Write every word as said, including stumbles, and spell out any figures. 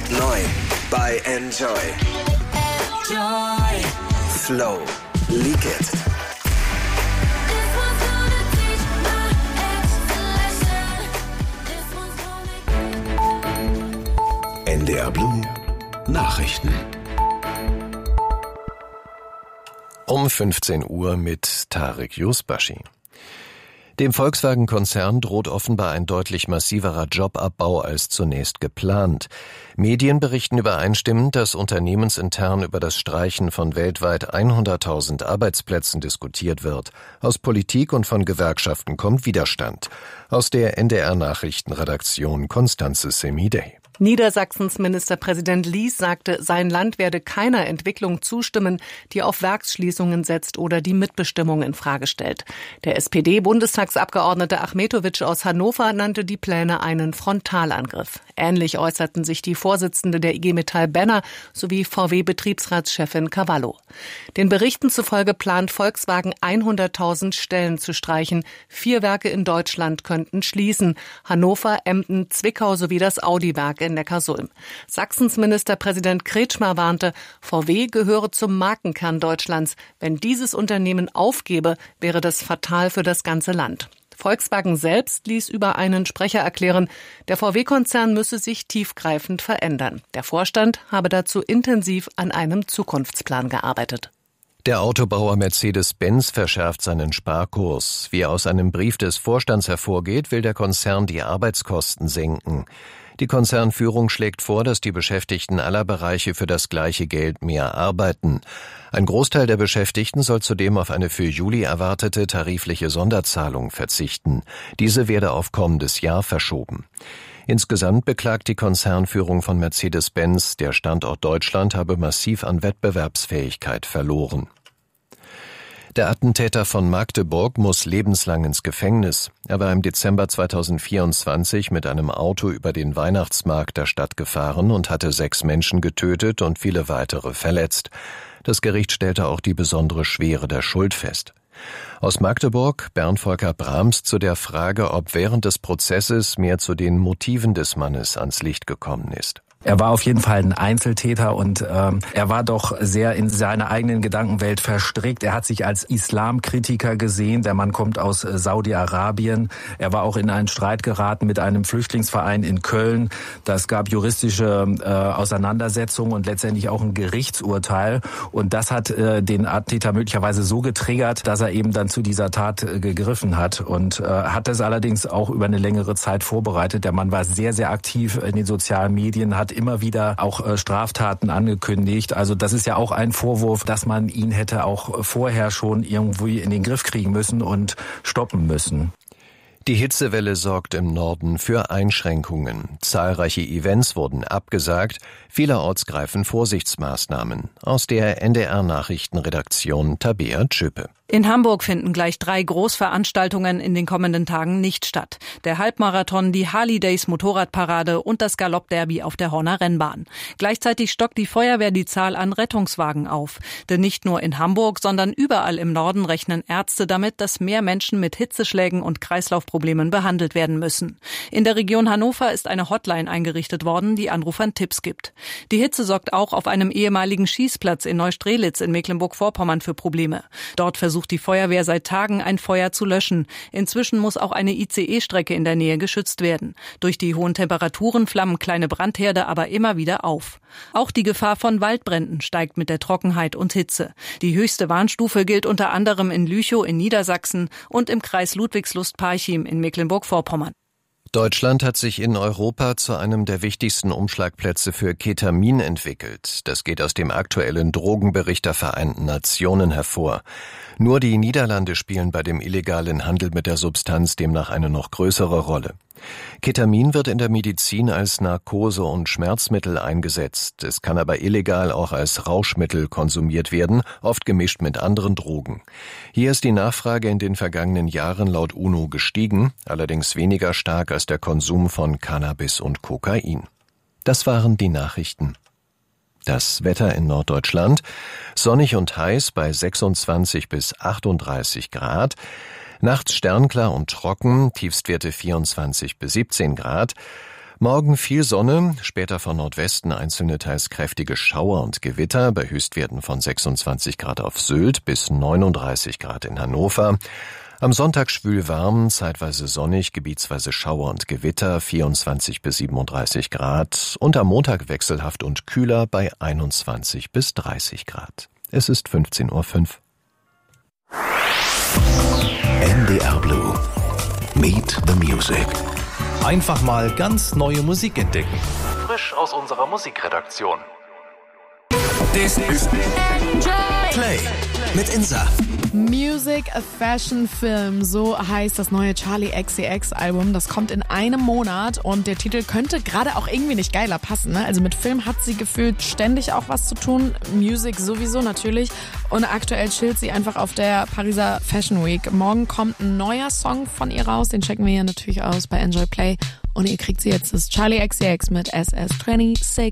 Neu bei Enjoy. Enjoy. Flow. Leak It. N D R Blue Nachrichten. Um fünfzehn Uhr mit Tarek Yusbashi. Dem Volkswagen-Konzern droht offenbar ein deutlich massiverer Jobabbau als zunächst geplant. Medien berichten übereinstimmend, dass unternehmensintern über das Streichen von weltweit hunderttausend Arbeitsplätzen diskutiert wird. Aus Politik und von Gewerkschaften kommt Widerstand. Aus der N D R-Nachrichtenredaktion Constanze Semidey. Niedersachsens Ministerpräsident Lies sagte, sein Land werde keiner Entwicklung zustimmen, die auf Werksschließungen setzt oder die Mitbestimmung in Frage stellt. Der S P D-Bundestagsabgeordnete Achmetowitsch aus Hannover nannte die Pläne einen Frontalangriff. Ähnlich äußerten sich die Vorsitzende der I G Metall Benner sowie V W-Betriebsratschefin Cavallo. Den Berichten zufolge plant Volkswagen hunderttausend Stellen zu streichen. Vier Werke in Deutschland könnten schließen: Hannover, Emden, Zwickau sowie das Audi-Werk in Neckarsulm. Sachsens Ministerpräsident Kretschmer warnte, V W gehöre zum Markenkern Deutschlands. Wenn dieses Unternehmen aufgebe, wäre das fatal für das ganze Land. Volkswagen selbst ließ über einen Sprecher erklären, der V W-Konzern müsse sich tiefgreifend verändern. Der Vorstand habe dazu intensiv an einem Zukunftsplan gearbeitet. Der Autobauer Mercedes-Benz verschärft seinen Sparkurs. Wie aus einem Brief des Vorstands hervorgeht, will der Konzern die Arbeitskosten senken. Die Konzernführung schlägt vor, dass die Beschäftigten aller Bereiche für das gleiche Geld mehr arbeiten. Ein Großteil der Beschäftigten soll zudem auf eine für Juli erwartete tarifliche Sonderzahlung verzichten. Diese werde auf kommendes Jahr verschoben. Insgesamt beklagt die Konzernführung von Mercedes-Benz, der Standort Deutschland habe massiv an Wettbewerbsfähigkeit verloren. Der Attentäter von Magdeburg muss lebenslang ins Gefängnis. Er war im Dezember zweitausendvierundzwanzig mit einem Auto über den Weihnachtsmarkt der Stadt gefahren und hatte sechs Menschen getötet und viele weitere verletzt. Das Gericht stellte auch die besondere Schwere der Schuld fest. Aus Magdeburg Bernd Volker Brahms zu der Frage, ob während des Prozesses mehr zu den Motiven des Mannes ans Licht gekommen ist. Er war auf jeden Fall ein Einzeltäter und ähm, er war doch sehr in seiner eigenen Gedankenwelt verstrickt. Er hat sich als Islamkritiker gesehen. Der Mann kommt aus äh, Saudi-Arabien. Er war auch in einen Streit geraten mit einem Flüchtlingsverein in Köln. Das gab juristische äh, Auseinandersetzungen und letztendlich auch ein Gerichtsurteil. Und das hat äh, den Attentäter möglicherweise so getriggert, dass er eben dann zu dieser Tat äh, gegriffen hat. Und äh, hat das allerdings auch über eine längere Zeit vorbereitet. Der Mann war sehr, sehr aktiv in den sozialen Medien, hat immer wieder auch äh, Straftaten angekündigt. Also das ist ja auch ein Vorwurf, dass man ihn hätte auch vorher schon irgendwie in den Griff kriegen müssen und stoppen müssen. Die Hitzewelle sorgt im Norden für Einschränkungen. Zahlreiche Events wurden abgesagt. Vielerorts greifen Vorsichtsmaßnahmen. Aus der N D R-Nachrichtenredaktion Tabea Tschöpe. In Hamburg finden gleich drei Großveranstaltungen in den kommenden Tagen nicht statt. Der Halbmarathon, die Harley Days Motorradparade und das Galoppderby auf der Horner Rennbahn. Gleichzeitig stockt die Feuerwehr die Zahl an Rettungswagen auf. Denn nicht nur in Hamburg, sondern überall im Norden rechnen Ärzte damit, dass mehr Menschen mit Hitzeschlägen und Kreislaufproblemen behandelt werden müssen. In der Region Hannover ist eine Hotline eingerichtet worden, die Anrufern Tipps gibt. Die Hitze sorgt auch auf einem ehemaligen Schießplatz in Neustrelitz in Mecklenburg-Vorpommern für Probleme. Dort versucht die Feuerwehr seit Tagen, ein Feuer zu löschen. Inzwischen muss auch eine I C E-Strecke in der Nähe geschützt werden. Durch die hohen Temperaturen flammen kleine Brandherde aber immer wieder auf. Auch die Gefahr von Waldbränden steigt mit der Trockenheit und Hitze. Die höchste Warnstufe gilt unter anderem in Lüchow in Niedersachsen und im Kreis Ludwigslust-Parchim in Mecklenburg-Vorpommern. Deutschland hat sich in Europa zu einem der wichtigsten Umschlagplätze für Ketamin entwickelt. Das geht aus dem aktuellen Drogenbericht der Vereinten Nationen hervor. Nur die Niederlande spielen bei dem illegalen Handel mit der Substanz demnach eine noch größere Rolle. Ketamin wird in der Medizin als Narkose- und Schmerzmittel eingesetzt. Es kann aber illegal auch als Rauschmittel konsumiert werden, oft gemischt mit anderen Drogen. Hier ist die Nachfrage in den vergangenen Jahren laut UNO gestiegen, allerdings weniger stark als der Konsum von Cannabis und Kokain. Das waren die Nachrichten. Das Wetter in Norddeutschland: sonnig und heiß bei sechsundzwanzig bis achtunddreißig Grad. Nachts sternklar und trocken, Tiefstwerte vierundzwanzig bis siebzehn Grad. Morgen viel Sonne, später von Nordwesten einzelne teils kräftige Schauer und Gewitter, bei Höchstwerten von sechsundzwanzig Grad auf Sylt bis neununddreißig Grad in Hannover. Am Sonntag schwül warm, zeitweise sonnig, gebietsweise Schauer und Gewitter, vierundzwanzig bis siebenunddreißig Grad. Und am Montag wechselhaft und kühler bei einundzwanzig bis dreißig Grad. Es ist fünfzehn Uhr fünf. N D R Blue. Meet the Music. Einfach mal ganz neue Musik entdecken. Frisch aus unserer Musikredaktion. This is Play mit Insa. Music, a Fashion, Film, so heißt das neue Charli X C X Album. Das kommt in einem Monat und der Titel könnte gerade auch irgendwie nicht geiler passen. Ne? Also mit Film hat sie gefühlt ständig auch was zu tun, Music sowieso natürlich und aktuell chillt sie einfach auf der Pariser Fashion Week. Morgen kommt ein neuer Song von ihr raus, den checken wir hier natürlich aus bei Enjoy Play und ihr kriegt sie jetzt, das Charli X C X mit S S sechsundzwanzig.